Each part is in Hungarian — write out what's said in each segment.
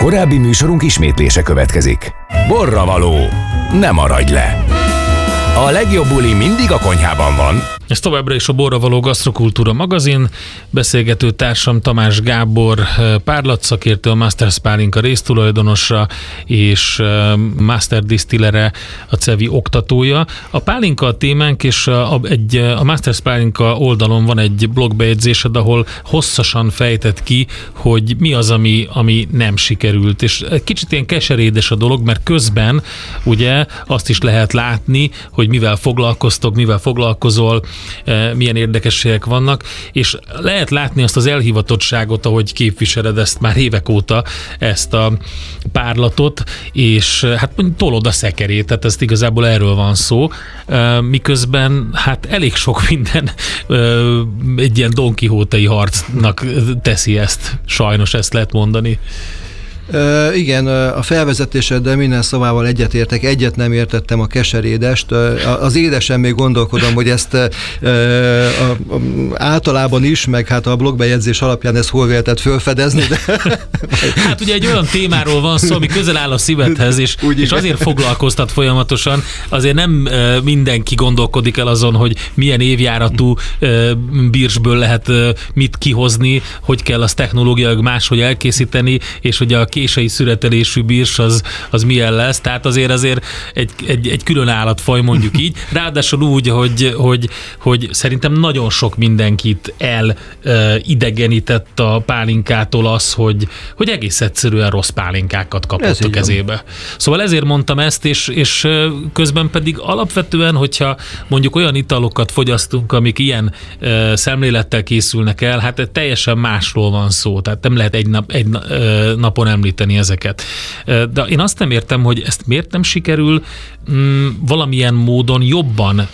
Korábbi műsorunk ismétlése következik. Borravaló, ne maradj le! A legjobb buli mindig a konyhában van. Ez továbbra is a Borravaló Gasztrokultúra magazin. Beszélgető társam Tamás Gábor, párlatszakértő, a Masters Pálinka résztulajdonosa és Master Distillere, a CEVI oktatója. A pálinka a témánk, és a Masters Pálinka oldalon van egy blogbejegyzésed, ahol hosszasan fejtett ki, hogy mi az, ami nem sikerült. És kicsit ilyen keserédes a dolog, mert közben ugye azt is lehet látni, hogy mivel foglalkoztok, mivel foglalkozol, milyen érdekességek vannak, és lehet látni azt az elhivatottságot, ahogy képviseled ezt már évek óta, ezt a párlatot, és hát tolod a szekerét, tehát ezt igazából erről van szó, miközben hát elég sok minden egy ilyen Don Quixote-i harcnak teszi ezt, sajnos ezt lehet mondani. Igen, a felvezetéseddel minden szavával egyetértek, egyet nem értettem, a keserédest. Az édesen még gondolkodom, hogy ezt általában is, meg hát a blogbejegyzés alapján ezt hol lehetett felfedezni. De... Hát ugye egy olyan témáról van szó, ami közel áll a szívedhez, és azért foglalkoztat folyamatosan. Azért nem mindenki gondolkodik el azon, hogy milyen évjáratú birsből lehet mit kihozni, hogy kell azt technológiailag máshogy elkészíteni, és hogy a kései szüretelésű birs az milyen lesz, tehát azért egy külön állatfaj, mondjuk így. Ráadásul úgy, hogy szerintem nagyon sok mindenkit elidegenített a pálinkától az, hogy egész egyszerűen rossz pálinkákat kapott a kezébe. Szóval ezért mondtam ezt, és közben pedig alapvetően, hogyha mondjuk olyan italokat fogyasztunk, amik ilyen szemlélettel készülnek el, hát teljesen másról van szó, tehát nem lehet egy napon említeni ezeket. De én azt nem értem, hogy ezt miért nem sikerül valamilyen módon jobban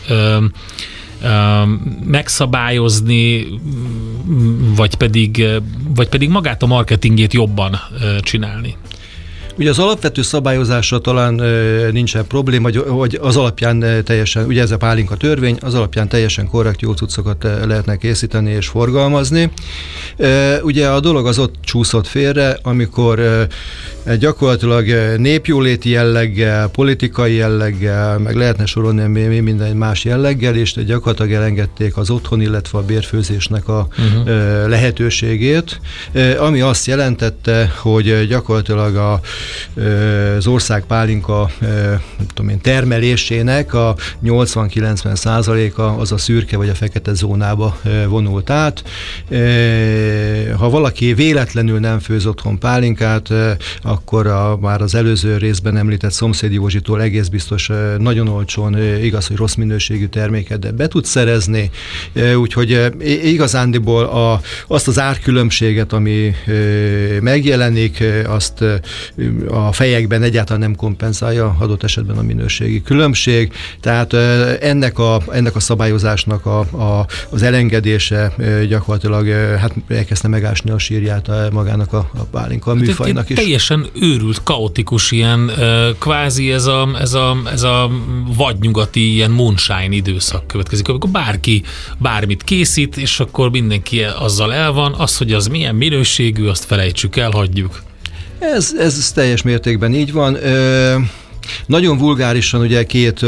megszabályozni, vagy pedig magát a marketingét jobban csinálni. Ugye az alapvető szabályozásra talán nincsen probléma, hogy az alapján teljesen, ugye ez a pálinka törvény, az alapján teljesen korrekt jó cuccokat lehetne készíteni és forgalmazni. Ugye a dolog az ott csúszott félre, amikor gyakorlatilag népjóléti jelleggel, politikai jelleggel, meg lehetne sorolni minden más jelleggel, és gyakorlatilag elengedték az otthon, illetve a bérfőzésnek a lehetőségét, ami azt jelentette, hogy gyakorlatilag az ország pálinka termelésének a 80-90%-a az a szürke vagy a fekete zónába vonult át. Ha valaki véletlenül nem főz otthon pálinkát, akkor már az előző részben említett Szomszéd Józsitól egész biztos nagyon olcsón, igaz, hogy rossz minőségű terméket, de be tud szerezni, úgyhogy igazándiból azt az árkülönbséget, ami megjelenik, azt a fejekben egyáltalán nem kompenzálja adott esetben a minőségi különbség, tehát ennek a szabályozásnak az elengedése gyakorlatilag hát elkezdte megásni a sírját magának a pálinka műfajnak is. Teljesen őrült, kaotikus ilyen, kvázi ez a vadnyugati ilyen moonshine időszak következik, amikor bárki bármit készít, és akkor mindenki azzal el van, az, hogy az milyen minőségű, azt felejtsük el, hagyjuk. Ez teljes mértékben így van. Nagyon vulgárisan ugye két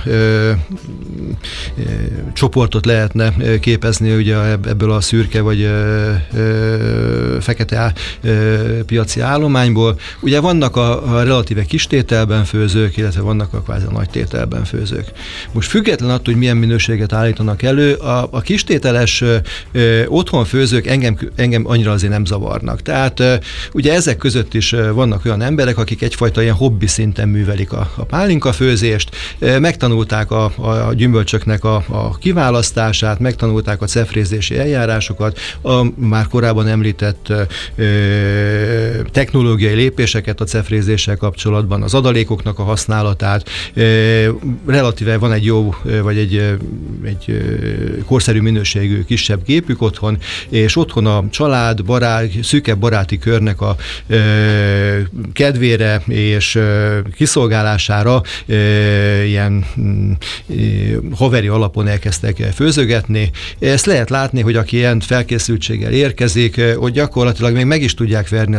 csoportot lehetne képezni ugye ebből a szürke vagy fekete piaci állományból. Ugye vannak a relatíve kis tételben főzők, illetve vannak a kvázi nagy tételben főzők. Most független attól, hogy milyen minőséget állítanak elő, a kistételes otthon főzők engem annyira azért nem zavarnak. Tehát ugye ezek között is vannak olyan emberek, akik egyfajta ilyen hobbi szinten művelik a pálinkafőzést, megtanulták a gyümölcsöknek a kiválasztását, megtanulták a cefrézési eljárásokat, a már korábban említett technológiai lépéseket a cefrézéssel kapcsolatban, az adalékoknak a használatát, relatíve van egy jó, vagy egy korszerű minőségű kisebb gépük otthon, és otthon a család, szűkebb baráti körnek a kedvére és kiszolgálására ilyen haveri alapon elkezdtek főzögetni. Ezt lehet látni, hogy aki ilyen felkészültséggel érkezik, hogy gyakorlatilag még meg is tudják verni az üzemi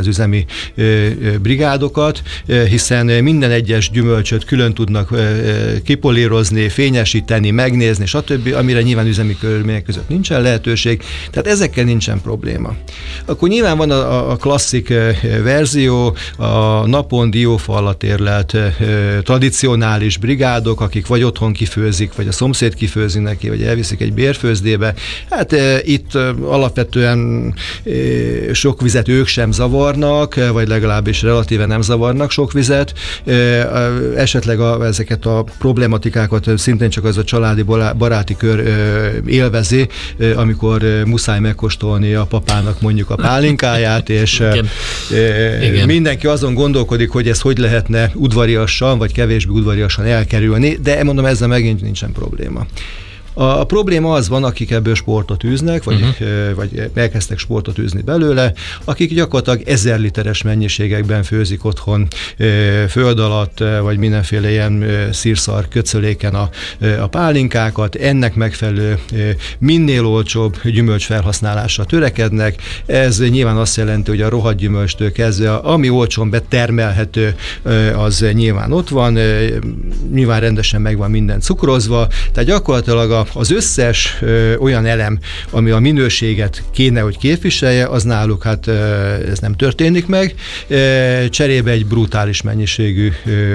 brigádokat, hiszen minden egyes gyümölcsöt külön tudnak kipolírozni, fényesíteni, megnézni, stb., amire nyilván üzemi körülmények között nincsen lehetőség, tehát ezekkel nincsen probléma. Akkor nyilván van a klasszik verzió, a napon diófa alatt érlelt tradicionális brigádok, akik vagy otthon kifőzik, vagy a szomszéd kifőzi neki, vagy elviszik egy bérfőzdébe. Hát itt alapvetően sok vizet ők sem zavarnak, vagy legalábbis relatíve nem zavarnak sok vizet. Esetleg ezeket a problematikákat szintén csak az a családi baráti kör élvezi, amikor muszáj megkóstolni a papának mondjuk a pálinkáját, és mindenki azon gondolkodik, hogy ez hogy lehetne udvariasan, vagy kevésbé udvariasan elkerülni, de mondom, ezzel megint nincsen probléma. A probléma az van, akik ebből sportot űznek, vagy elkezdtek sportot űzni belőle, akik gyakorlatilag 1000 literes mennyiségekben főzik otthon föld alatt, vagy mindenféle ilyen szírszar köcöléken a pálinkákat, ennek megfelelő minél olcsóbb gyümölcs felhasználásra törekednek. Ez nyilván azt jelenti, hogy a rohadt gyümölcstől kezdve, ami olcsón betermelhető, az nyilván ott van, nyilván rendesen meg van minden cukrozva, tehát gyakorlatilag az összes olyan elem, ami a minőséget kéne, hogy képviselje, az náluk hát ez nem történik meg. Cserébe egy brutális mennyiségű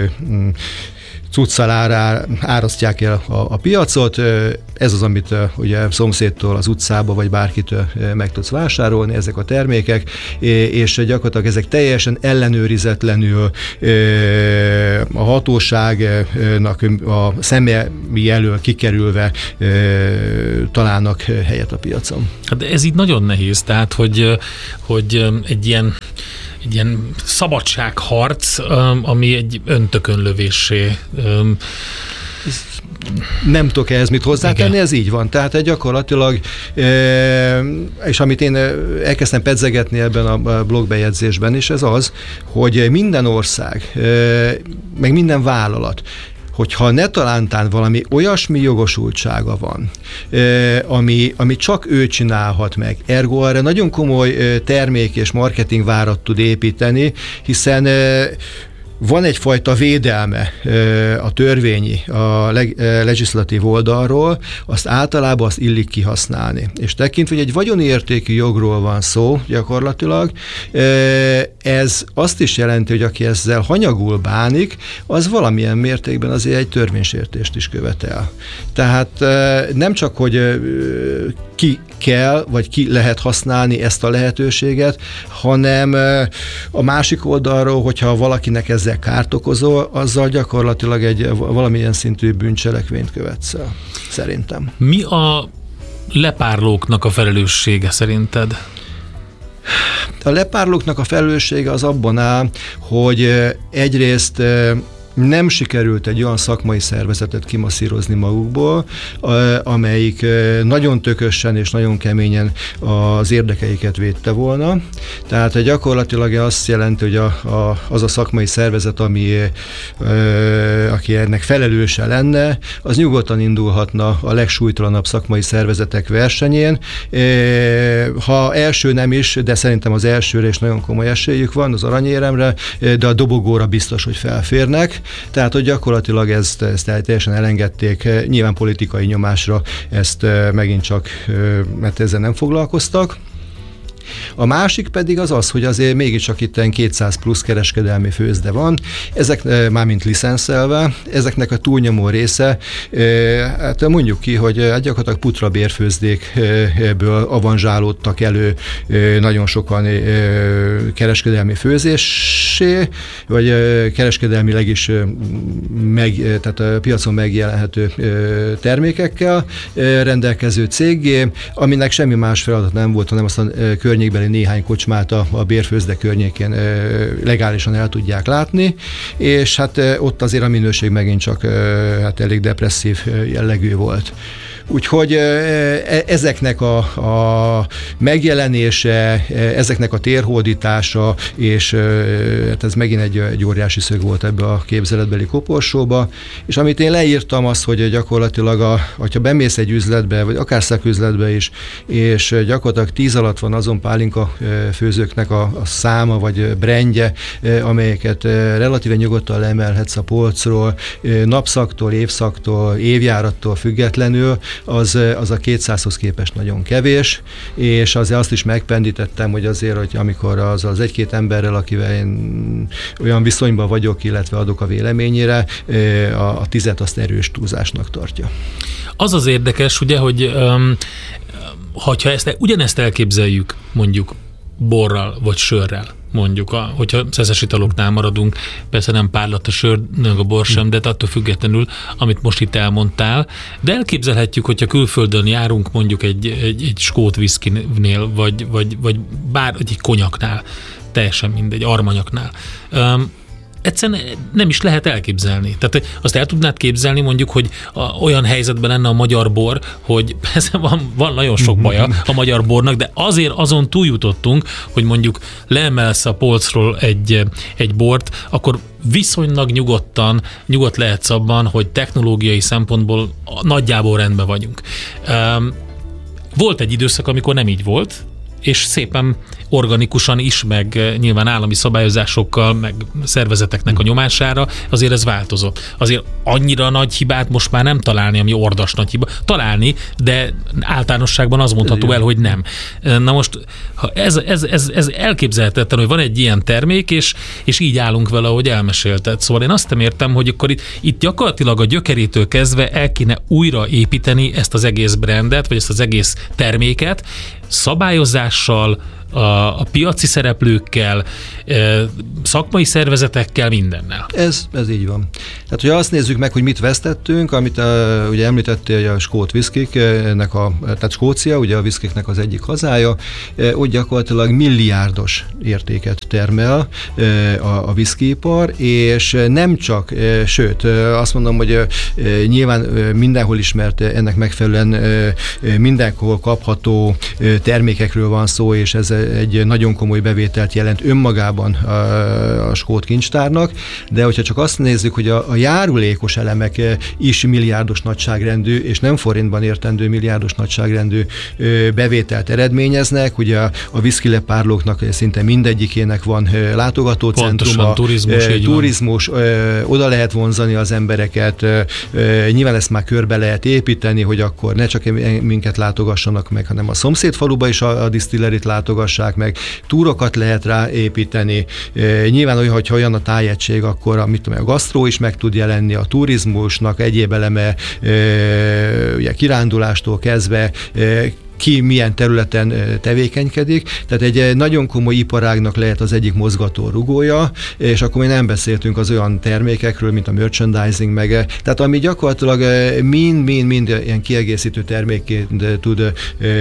cuccal árasztják el a piacot. Ez az, amit ugye szomszédtól, az utcába, vagy bárkitől meg tudsz vásárolni, ezek a termékek, és gyakorlatilag ezek teljesen ellenőrizetlenül a hatóságnak a személyi elől kikerülve találnak helyet a piacon. Hát ez így nagyon nehéz, tehát hogy egy ilyen szabadságharc, ami egy öntökönlövéssé. Nem tudok ehhez mit hozzátenni, ez így van. Tehát gyakorlatilag, és amit én elkezdtem pedzegetni ebben a blogbejegyzésben is, ez az, hogy minden ország, meg minden vállalat, hogyha netalántán valami olyasmi jogosultsága van, ami csak ő csinálhat meg, ergo arra nagyon komoly termék és marketing várat tud építeni, hiszen van egyfajta védelme a törvényi, a legislatív oldalról, azt általában azt illik kihasználni. És tekintve, hogy egy vagyoni értékű jogról van szó gyakorlatilag, ez azt is jelenti, hogy aki ezzel hanyagul bánik, az valamilyen mértékben azért egy törvénysértést is követel. Tehát nem csak, hogy ki kell, vagy ki lehet használni ezt a lehetőséget, hanem a másik oldalról, hogyha valakinek ezzel kárt okozol, azzal gyakorlatilag egy valamilyen szintű bűncselekvényt követsz el, szerintem. Mi a lepárlóknak a felelőssége szerinted? A lepárlóknak a felelőssége az abban áll, hogy egyrészt nem sikerült egy olyan szakmai szervezetet kimasszírozni magukból, amelyik nagyon tökösen és nagyon keményen az érdekeiket védte volna. Tehát gyakorlatilag azt jelenti, hogy az a szakmai szervezet, aki ennek felelőse lenne, az nyugodtan indulhatna a legsúlytalanabb szakmai szervezetek versenyén. Ha első nem is, de szerintem az elsőre is nagyon komoly esélyük van, az aranyéremre, de a dobogóra biztos, hogy felférnek. Tehát, hogy gyakorlatilag ezt teljesen elengedték, nyilván politikai nyomásra ezt megint csak, mert ezzel nem foglalkoztak. A másik pedig az, hogy azért mégiscsak itt 200 plusz kereskedelmi főzde van, ezek mármint licenszelve, ezeknek a túlnyomó része, hát mondjuk ki, hogy gyakorlatilag putra bérfőzdékből avanzsálódtak elő nagyon sokan kereskedelmi főzésé, vagy kereskedelmileg is tehát a piacon megjelenhető termékekkel rendelkező céggé, aminek semmi más feladat nem volt, hanem azt a környékbeli néhány kocsmát a bérfőzde környékén legálisan el tudják látni, és hát ott azért a minőség megint csak hát elég depresszív jellegű volt. Úgyhogy ezeknek a megjelenése, ezeknek a térhódítása, és hát ez megint egy óriási szög volt ebbe a képzeletbeli koporsóba, és amit én leírtam az, hogy gyakorlatilag, hogyha bemész egy üzletbe, vagy akár szaküzletbe is, és gyakorlatilag 10 alatt van azon pálinka főzőknek a száma, vagy brandje, amelyeket relatíven nyugodtan leemelhetsz a polcról, napszaktól, évszaktól, évjárattól függetlenül, az a 200-hoz képest nagyon kevés, és azért azt is megpendítettem, hogy azért, hogy amikor az egy-két emberrel, akivel én olyan viszonyban vagyok, illetve adok a véleményére, a 10 azt erős túlzásnak tartja. Az az érdekes, ugye, hogy hogyha ugyanezt elképzeljük, mondjuk borral vagy sörrel, mondjuk, hogyha szeszes italoknál maradunk, persze nem párlat a sör, nem a bor sem, de attól függetlenül, amit most itt elmondtál, de elképzelhetjük, hogyha külföldön járunk mondjuk egy skót viszkinél, vagy bár egy konyaknál, teljesen mindegy, armanyaknál. Egyszerűen nem is lehet elképzelni. Tehát azt el tudnád képzelni mondjuk, hogy olyan helyzetben lenne a magyar bor, hogy persze van nagyon sok baja a magyar bornak, de azért azon túljutottunk, hogy mondjuk leemelsz a polcról egy bort, akkor viszonylag nyugodt lehetsz abban, hogy technológiai szempontból nagyjából rendben vagyunk. Volt egy időszak, amikor nem így volt, és szépen organikusan is, meg nyilván állami szabályozásokkal, meg szervezeteknek a nyomására, azért ez változott. Azért annyira nagy hibát most már nem találni, ami ordas nagy hiba. Találni, de általánosságban az mondható el, hogy nem. Na most, ha ez elképzelhetetlen, hogy van egy ilyen termék, és így állunk vele, ahogy elmesélted. Szóval én azt nem értem, hogy akkor itt gyakorlatilag a gyökerétől kezdve el kéne újra építeni ezt az egész brandet, vagy ezt az egész terméket, szabályozással, a piaci szereplőkkel, szakmai szervezetekkel, mindennel. Ez így van. Tehát, hogyha azt nézzük meg, hogy mit vesztettünk, amit ugye említettél, hogy a skót viszkik, tehát Skócia, ugye a viszkiknek az egyik hazája, ott gyakorlatilag milliárdos értéket termel a viszkiipar, és nem csak, sőt, azt mondom, hogy nyilván mindenhol ismert, ennek megfelelően mindenhol kapható termékekről van szó, és ez egy nagyon komoly bevételt jelent önmagában a skót kincstárnak, de hogyha csak azt nézzük, hogy a járulékos elemek is milliárdos nagyságrendű, és nem forintban értendő milliárdos nagyságrendű bevételt eredményeznek, ugye a viszkilepárlóknak szinte mindegyikének van látogatócentruma, turizmus, oda lehet vonzani az embereket, nyilván ezt már körbe lehet építeni, hogy akkor ne csak minket látogassanak meg, hanem a szomszédfaluba is a distillerit látogassák meg, túrokat lehet ráépíteni. Nyilván olyan, hogyha olyan a tájegység, akkor a gasztró is meg tud jelenni, a turizmusnak egyéb eleme, ugye kirándulástól kezdve, ki milyen területen tevékenykedik, tehát egy nagyon komoly iparágnak lehet az egyik mozgató rugója, és akkor mi nem beszéltünk az olyan termékekről, mint a merchandising, tehát ami gyakorlatilag mind ilyen kiegészítő termékként tud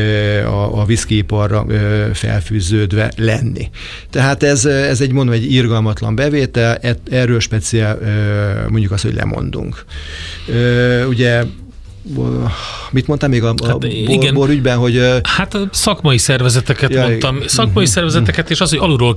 a viszkiiparra felfűződve lenni. Tehát ez egy, mondom, egy irgalmatlan bevétel, erről speciál mondjuk azt, hogy lemondunk. Ugye mit mondtam még a borügyben, hogy... Hát a szakmai szervezeteket mondtam. Szakmai szervezeteket, és az, hogy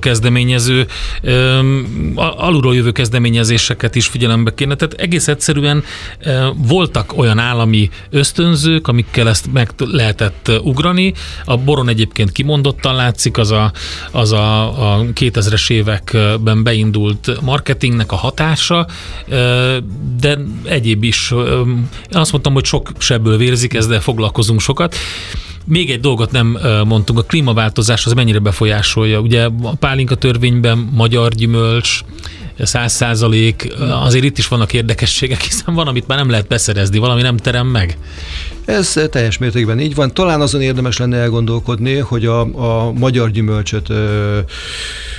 alulról jövő kezdeményezéseket is figyelembe kéne. Tehát egész egyszerűen voltak olyan állami ösztönzők, amikkel ezt meg lehetett ugrani. A boron egyébként kimondottan látszik az a 2000-es években beindult marketingnek a hatása, de egyéb is. Azt mondtam, hogy sok sebből vérzik ez, de foglalkozunk sokat. Még egy dolgot nem mondtunk, a klímaváltozás az mennyire befolyásolja. Ugye a pálinka törvényben magyar gyümölcs, 100%, azért itt is vannak érdekességek, hiszen van, amit már nem lehet beszerezni, valami nem terem meg. Ez teljes mértékben így van. Talán azon érdemes lenne elgondolkodni, hogy a magyar gyümölcsöt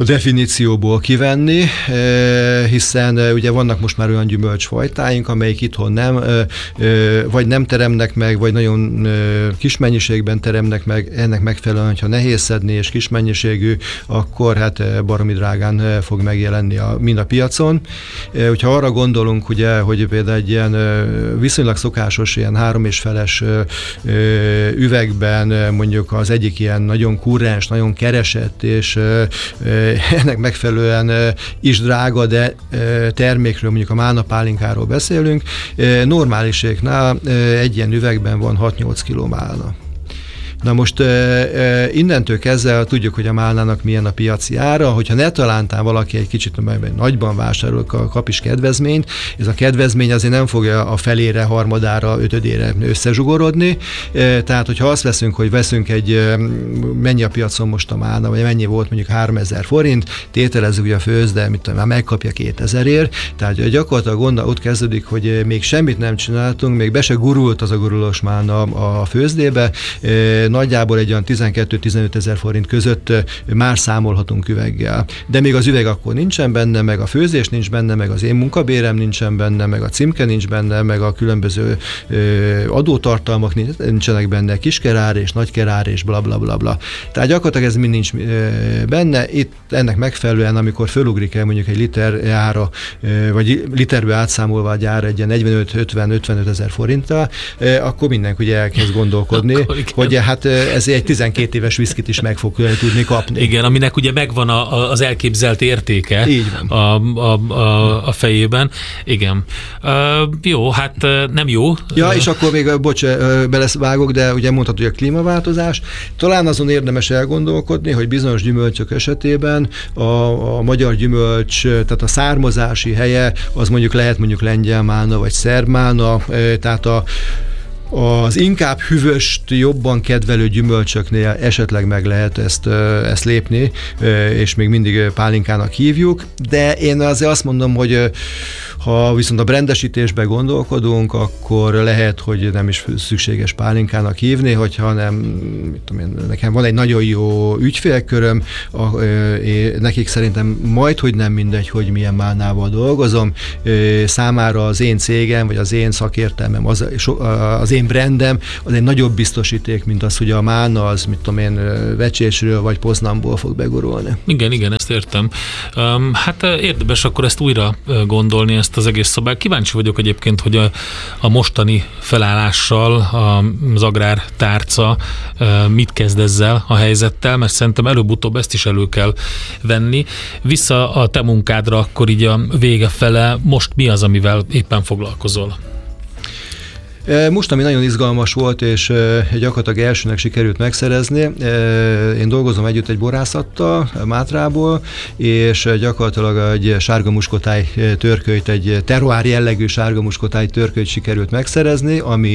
definícióból kivenni, hiszen ugye vannak most már olyan gyümölcsfajtáink, amelyik itthon nem, vagy nem teremnek meg, vagy nagyon kis mennyiségben teremnek meg, ennek megfelelően, hogyha nehéz szedni és kis mennyiségű, akkor hát baromi drágán fog megjelenni mind a piacon. Hogyha arra gondolunk, ugye, hogy például egy ilyen viszonylag szokásos, ilyen 3,5-es üvegben mondjuk az egyik ilyen nagyon kurrens, nagyon keresett, és ennek megfelelően is drága, de termékről, mondjuk a málna pálinkáról beszélünk, normáliséknál egy ilyen üvegben van 6-8 kg málna. Na most innentől kezdve tudjuk, hogy a málnának milyen a piaci ára, hogyha ne talántán valaki egy kicsit nagyban vásárol, kap is kedvezményt, ez a kedvezmény azért nem fogja a felére, harmadára, ötödére összezsugorodni, tehát hogyha azt veszünk, hogy veszünk mennyi a piacon most a málna, vagy mennyi volt mondjuk 3000 forint, tételezzük, hogy a főzde, már megkapja 2000-ért, tehát gyakorlatilag ott kezdődik, hogy még semmit nem csináltunk, még be se gurult az a gurulós málna a főzdébe, nagyjából egy olyan 12-15 ezer forint között már számolhatunk üveggel. De még az üveg akkor nincsen benne, meg a főzés nincs benne, meg az én munkabérem nincsen benne, meg a címke nincs benne, meg a különböző adótartalmak nincsenek benne, kiskerár és nagykerár és bla bla bla bla. Tehát gyakorlatilag ez mind nincs benne. Itt ennek megfelelően, amikor fölugrik el mondjuk egy liter ára, vagy literbe átszámolva a gyár egy 45-50-55 ezer forinttal, akkor mindenki ugye elkezd gondolkodni, hogy hát ezért egy 12 éves viszkit is meg fog tudni kapni. Igen, aminek ugye megvan az elképzelt értéke a fejében. Igen. Jó, hát nem jó. Ja, és akkor még, beleszvágok, de ugye mondhatod, hogy a klímaváltozás. Talán azon érdemes elgondolkodni, hogy bizonyos gyümölcsök esetében a magyar gyümölcs, tehát a származási helye, az lehet mondjuk lengyel málna, vagy szerb málna, tehát az inkább hűvöst jobban kedvelő gyümölcsöknél esetleg meg lehet ezt lépni, és még mindig pálinkának hívjuk, de én azért azt mondom, hogy ha viszont a brandesítésbe gondolkodunk, akkor lehet, hogy nem is szükséges pálinkának hívni, hogyha nem, nekem van egy nagyon jó ügyfélköröm, nekik szerintem hogy nem mindegy, hogy milyen málnával dolgozom, számára az én cégem, vagy az én szakértelmem, az én brandem, az egy nagyobb biztosíték, mint az, hogy a málna az, Vecsésről vagy Poznanból fog begurulni. Igen, ezt értem. Hát érdemes akkor ezt újra gondolni, ezt az egész szabályt. Kíváncsi vagyok egyébként, hogy a mostani felállással az agrártárca mit kezd ezzel a helyzettel, mert szerintem előbb-utóbb ezt is elő kell venni. Vissza a te munkádra akkor így a vége fele, most mi az, amivel éppen foglalkozol? Most, ami nagyon izgalmas volt, és gyakorlatilag elsőnek sikerült megszerezni, én dolgozom együtt egy borászattal, Mátrából, és gyakorlatilag egy sárgamuskotály törkölyt, egy terroár jellegű sárgamuskotály törkölyt sikerült megszerezni,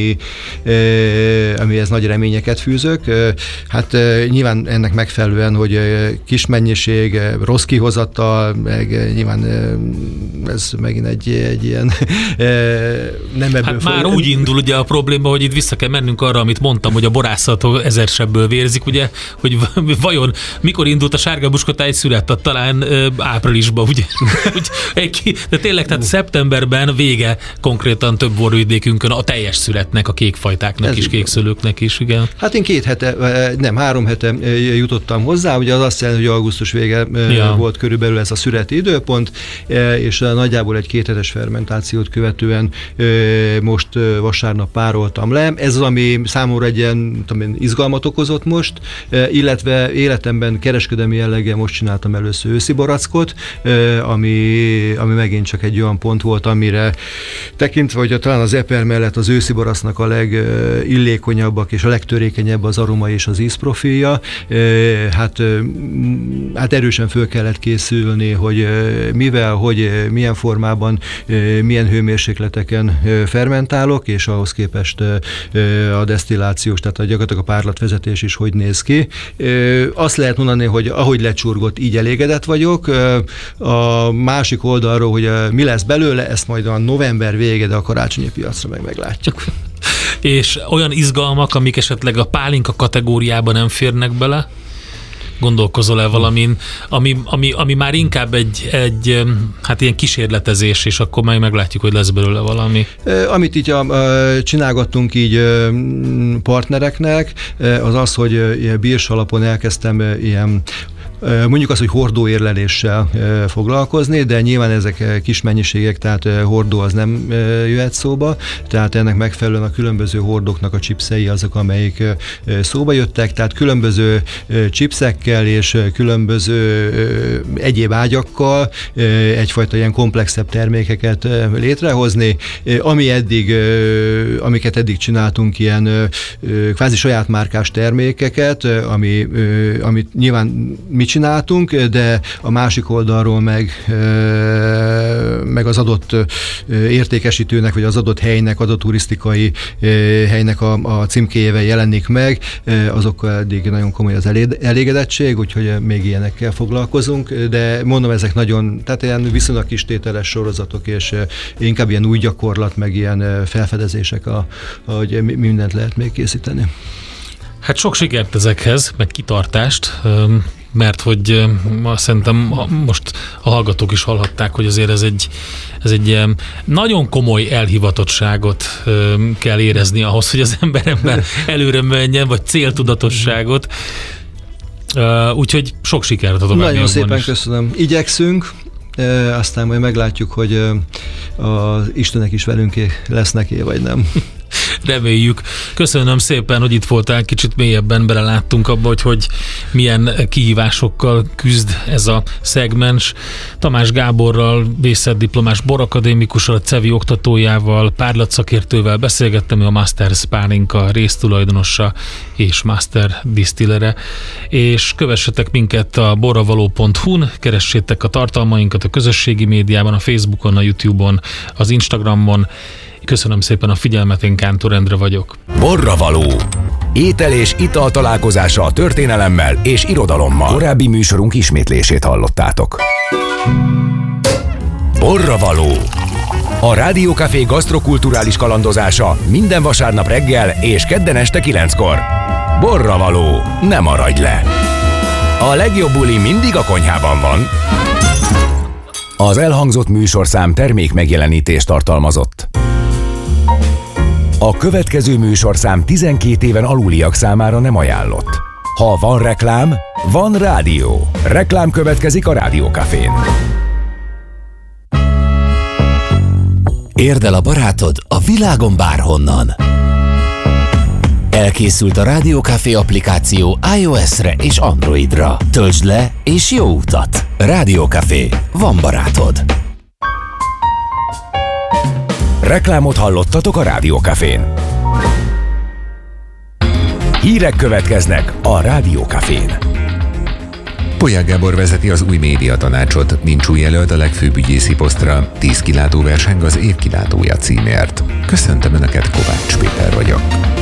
amihez nagy reményeket fűzök. Hát nyilván ennek megfelelően, hogy kis mennyiség, rossz kihozattal, meg nyilván ez megint egy ilyen nem ebből hát már úgy indul ugye a probléma, hogy itt vissza kell mennünk arra, amit mondtam, hogy a borászat ezersebből vérzik, ugye, hogy vajon mikor indult a sárgamuskotály szület, talán áprilisban, ugye? De tényleg, tehát szeptemberben vége konkrétan több borvidékünkön a teljes születnek, a kékfajtáknak is, kékszőlőknek is, igen. Hát én 3 hete jutottam hozzá, ugye az azt jelenti, hogy augusztus vége volt körülbelül ez a születi időpont, és nagyjából egy 2 hetes fermentációt követően most vasárnap pároltam le. Ez az, ami számomra egy ilyen izgalmat okozott most, illetve életemben kereskedelmi jelleggel most csináltam először őszi barackot, ami megint csak egy olyan pont volt, amire tekintve, hogy talán az eper mellett az őszi baracknak a legillékonyabbak és a legtörékenyebb az aroma és az ízprofilja. Hát erősen föl kellett készülni, hogy milyen formában, milyen hőmérsékleteken fermentálok, és ahhoz képest a desztillációs, tehát gyakorlatilag a párlatvezetés is hogy néz ki. Azt lehet mondani, hogy ahogy lecsurgott, így elégedett vagyok. A másik oldalról, hogy mi lesz belőle, ezt majd a november vége, de a karácsonyi piacra meglátjuk. És olyan izgalmak, amik esetleg a pálinka kategóriában nem férnek bele? gondolkozol-e valamin, ami már inkább egy hát ilyen kísérletezés, és akkor majd meglátjuk, hogy lesz belőle valami. Amit így csinálgattunk így partnereknek, az, hogy ilyen bírs alapon elkezdtem ilyen mondjuk az, hogy hordóérleléssel foglalkozni, de nyilván ezek kis mennyiségek, tehát hordó az nem jöhet szóba, tehát ennek megfelelően a különböző hordóknak a chipsei azok, amelyik szóba jöttek, tehát különböző chipsekkel és különböző egyéb ágyakkal egyfajta ilyen komplexebb termékeket létrehozni, amiket eddig csináltunk, ilyen kvázi saját márkás termékeket, amit nyilván mi csináltunk, de a másik oldalról meg az adott értékesítőnek, vagy az adott helynek, adott turisztikai helynek a címkéjével jelenik meg, azokkal eddig nagyon komoly az elégedettség, úgyhogy még ilyenekkel foglalkozunk, de mondom, ezek tehát ilyen viszonylag kis tételes sorozatok, és inkább ilyen új gyakorlat, meg ilyen felfedezések, hogy mindent lehet még készíteni. Hát sok sikert ezekhez, meg kitartást, mert hogy szerintem most a hallgatók is hallhatták, hogy azért ez egy nagyon komoly elhivatottságot kell érezni ahhoz, hogy az ember ebben előre menjen, vagy céltudatosságot. Úgyhogy sok sikert a továbbiakban. Nagyon szépen köszönöm. Igyekszünk, aztán majd meglátjuk, hogy az Istenek is velünk lesznek, vagy nem. Reméljük. Köszönöm szépen, hogy itt voltál, kicsit mélyebben beleláttunk abba, hogy milyen kihívásokkal küzd ez a szegmens. Tamás Gáborral, vészetdiplomás borakadémikussal, a CEVI oktatójával, párlatszakértővel beszélgettem, ő a Masters Pálinka résztulajdonosa és master distillere, és kövessetek minket a borravaló.hu-n, keressétek a tartalmainkat a közösségi médiában, a Facebookon, a YouTube-on, az Instagramon. Köszönöm szépen a figyelmet, én Kántor Endre vagyok. Borravaló. Étel és ital találkozása a történelemmel és irodalommal. Korábbi műsorunk ismétlését hallottátok. Borravaló. A Rádió Café gasztrokulturális kalandozása minden vasárnap reggel és kedden este 9-kor. Borravaló. Ne maradj le! A legjobb buli mindig a konyhában van. Az elhangzott műsorszám termék megjelenítést tartalmazott. A következő műsorszám 12 éven aluliak számára nem ajánlott. Ha van reklám, van rádió. Reklám következik a Rádió Cafén. Érd el a barátod a világon bárhonnan. Elkészült a Rádió Café applikáció iOS-re és Androidra. Töltsd le és jó utat! Rádió Café. Van barátod. Reklámot hallottatok a Rádió Cafén. Hírek következnek a Rádió Cafén. Polyák Gábor vezeti az új médiatanácsot, nincs új jelölt a legfőbb ügyészi posztra, 10 kilátóverseng az év kilátója címért. Köszöntöm Önöket, Kovács Péter vagyok.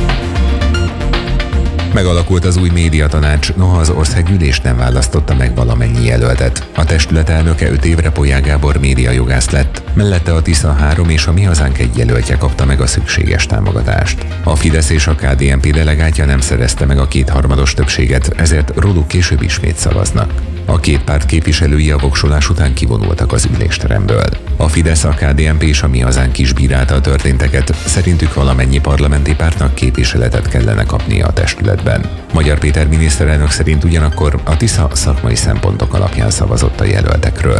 Megalakult az új médiatanács, noha az országgyűlés nem választotta meg valamennyi jelöltet. A testület elnöke 5 évre Polyák Gábor médiajogász lett, mellette a Tisza 3 és a Mi Hazánk egy jelöltje kapta meg a szükséges támogatást. A Fidesz és a KDNP delegátja nem szerezte meg a 2/3 többséget, ezért róluk később ismét szavaznak. A két párt képviselői a voksolás után kivonultak az ülésteremből. A Fidesz, a KDNP és a Mi Hazánk is bírálta a történteket, szerintük valamennyi parlamenti pártnak képviseletet kellene kapnia a testületben. Magyar Péter miniszterelnök szerint ugyanakkor a Tisza szakmai szempontok alapján szavazott a jelöltekről.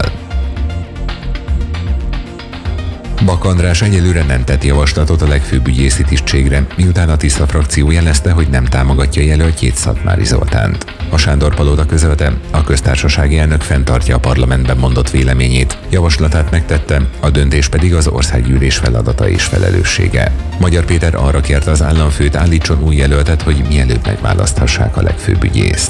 Bak András egyelőre nem tett javaslatot a legfőbb ügyészi tisztségre, miután a Tisza frakció jelezte, hogy nem támogatja jelöltjét, Szatmári Zoltánt. A Sándor-palota közölte, a köztársasági elnök fenntartja a parlamentben mondott véleményét, javaslatát megtette, a döntés pedig az országgyűlés feladata és felelőssége. Magyar Péter arra kérte az államfőt, állítson új jelöltet, hogy mielőbb megválaszthassák a legfőbb ügyészt.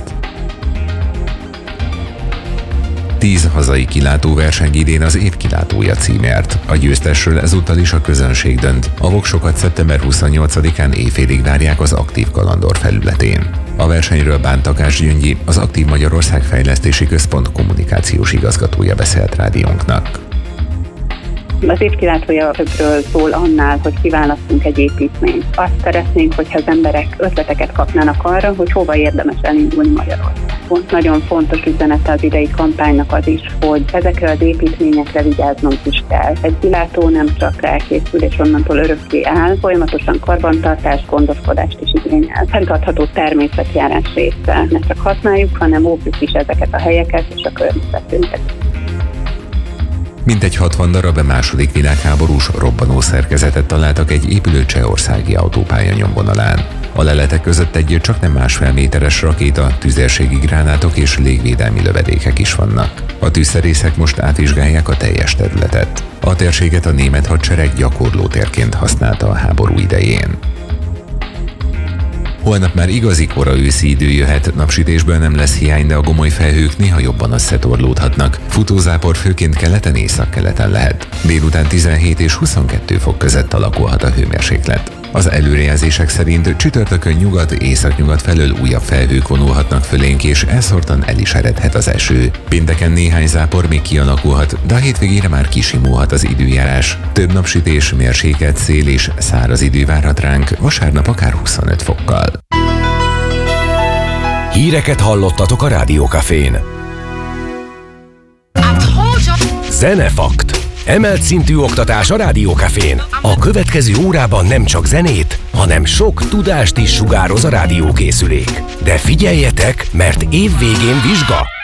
10 hazai kilátóverseny idén az év kilátója címért. A győztesről ezúttal is a közönség dönt. A voksokat szeptember 28-án éjfélig várják az Aktív Kalandor felületén. A versenyről Bán Takács Gyöngyi, az Aktív Magyarország Fejlesztési Központ kommunikációs igazgatója beszélt rádiónknak. Az év kilátójaról szól annál, hogy kiválasztunk egy építményt. Azt szeretnénk, hogyha az emberek ötleteket kapnának arra, hogy hova érdemes elindulni Magyarországon. pont. Nagyon fontos üzenete az idei kampánynak az is, hogy ezekre az építményekre vigyáznunk is kell. Egy kilátó nem csak elkészül és onnantól örökké áll, folyamatosan karbantartást, gondoskodást is igényel. Fenntartható természetjárás része. Ne csak használjuk, hanem óvjuk is ezeket a helyeket és a környezetünket. Mintegy 60 darab második világháborús robbanó szerkezetet találtak egy épülő csehországi autópálya nyomvonalán. A leletek között egy csaknem 1,5 méteres rakéta, tüzérségi gránátok és légvédelmi lövedékek is vannak. A tűzszerészek most átvizsgálják a teljes területet. A térséget a német hadsereg gyakorlótérként használta a háború idején. Holnap már igazi kora őszi idő jöhet, napsütésből nem lesz hiány, de a gomoly felhők néha jobban összetorlódhatnak. Futózápor főként keleten, északkeleten lehet. Délután 17 és 22 fok között alakulhat a hőmérséklet. Az előrejelzések szerint csütörtökön nyugat-északnyugat felől újabb felhők vonulhatnak fölénk, és elszórtan el is eredhet az eső. Pénteken néhány zápor még kialakulhat, de a hétvégére már kisimulhat az időjárás. Több napsütés, mérsékelt szél és száraz idő várhat ránk, vasárnap akár 25 fokkal. Híreket hallottatok a Rádió Cafén. Zenefakt. Emelt szintű oktatás a Rádió Cafén. A következő órában nem csak zenét, hanem sok tudást is sugároz a rádiókészülék. De figyeljetek, mert évvégén vizsga!